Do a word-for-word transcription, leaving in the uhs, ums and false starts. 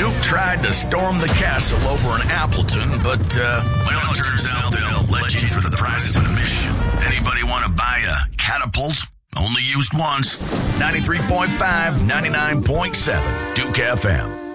Duke tried to storm the castle over in Appleton, but, uh, well, it turns out they'll let you in for the price of admission. Anybody want to buy a catapult? Only used once. ninety-three point five, ninety-nine point seven, Duke F M.